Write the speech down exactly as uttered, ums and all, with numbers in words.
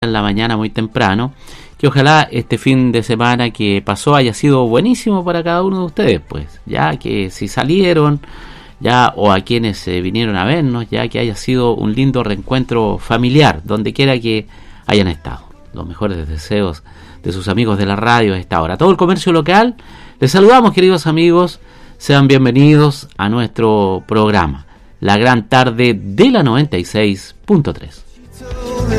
en la mañana muy temprano, que ojalá este fin de semana que pasó haya sido buenísimo para cada uno de ustedes, pues, ya que si salieron, ya, o a quienes eh, vinieron a vernos, ya que haya sido un lindo reencuentro familiar, donde quiera que hayan estado. Los mejores deseos de sus amigos de la radio a esta hora. Todo el comercio local, les saludamos, queridos amigos, sean bienvenidos a nuestro programa, La Gran Tarde de la noventa y seis punto tres.